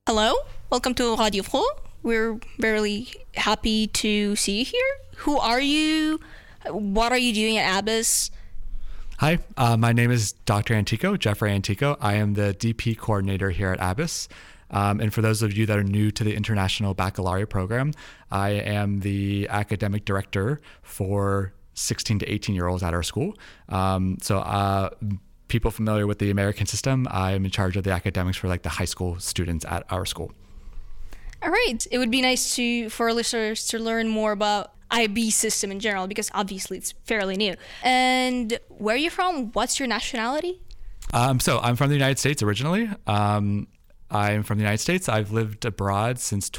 Hello, welcome to Radio Pro. We're very happy to see you here. Who are you? What are you doing at ABIS? Hi, my name is Dr. Antico, Jeffrey Antico. I am the DP coordinator here at ABIS. And for those of you that are new to the International Baccalaureate program, I am the academic director for 16 to 18-year-olds at our school. People familiar with the American system, I'm in charge of the academics for the high school students at our school. All right. It would be nice for our listeners to learn more about IB system in general, because obviously it's fairly new. And where are you from? What's your nationality? So I'm from the United States originally. I'm from the United States. I've lived abroad since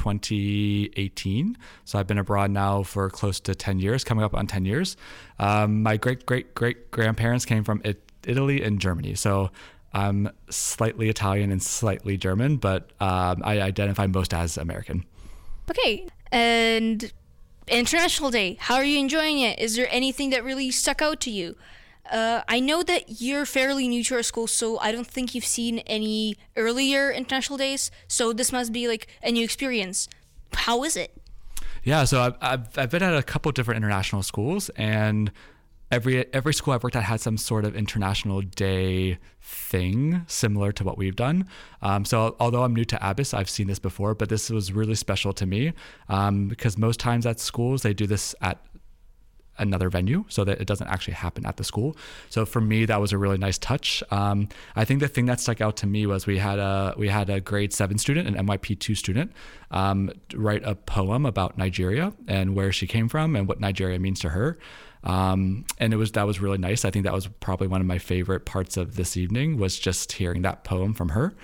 2018. So I've been abroad now for close to 10 years, coming up on 10 years. My great-great-great-grandparents came from Italy and Germany. So I'm slightly Italian and slightly German, but I identify most as American. Okay. And International Day, how are you enjoying it? Is there anything that really stuck out to you? I know that you're fairly new to our school, so I don't think you've seen any earlier International Days. So this must be a new experience. How is it? Yeah, so I've been at a couple different international schools, and every school I've worked at had some sort of International Day thing similar to what we've done. So although I'm new to ABIS, I've seen this before, but this was really special to me because most times at schools, they do this at another venue so that it doesn't actually happen at the school. So for me, that was a really nice touch. I think the thing that stuck out to me was we had a grade 7 student, an MYP2 student, write a poem about Nigeria and where she came from and what Nigeria means to her. And that was really nice. I think that was probably one of my favorite parts of this evening, was just hearing that poem from her.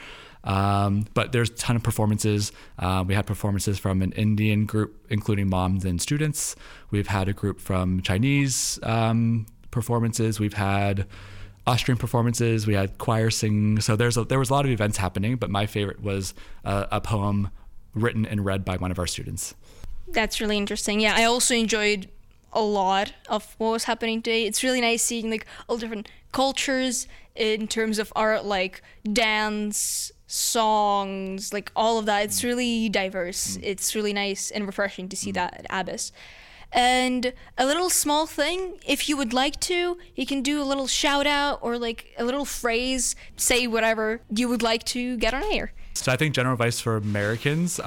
But there's a ton of performances. We had performances from an Indian group, including moms and students. We've had a group from Chinese performances. We've had Austrian performances. We had choir singing. So there was a lot of events happening, but my favorite was a poem written and read by one of our students. That's really interesting. Yeah, I also enjoyed a lot of what was happening today. It's really nice seeing all different cultures in terms of art, dance, songs, all of that. It's really diverse. It's really nice and refreshing to see that at ABIS. And a little small thing, if you would like to, you can do a little shout out or a little phrase, say whatever you would like to get on air. So I think general advice for Americans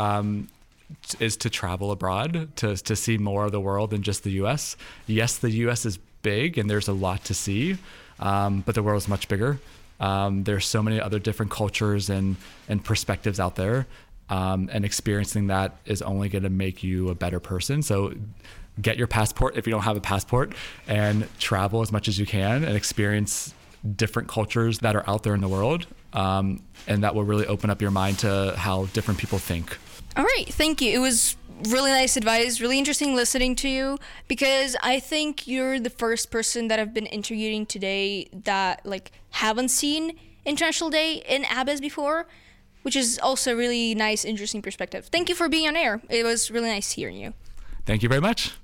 is to travel abroad, to see more of the world than just the U.S. Yes, the U.S. is big and there's a lot to see, but the world is much bigger. There's so many other different cultures and perspectives out there, and experiencing that is only going to make you a better person. So get your passport if you don't have a passport, and travel as much as you can and experience different cultures that are out there in the world, and that will really open up your mind to how different people think. All right, thank you. It was really nice advice, really interesting listening to you, because I think you're the first person that I've been interviewing today that haven't seen International Day in ABIS before, which is also a really nice, interesting perspective. Thank you for being on air. It was really nice hearing you. Thank you very much.